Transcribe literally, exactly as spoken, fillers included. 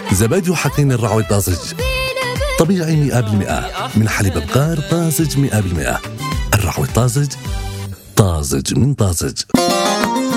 زبادي وحقين الرعوي الطازج طبيعي مئة بالمئة من حليب بقار طازج مئة بالمئة. الرعوي الطازج، طازج من طازج.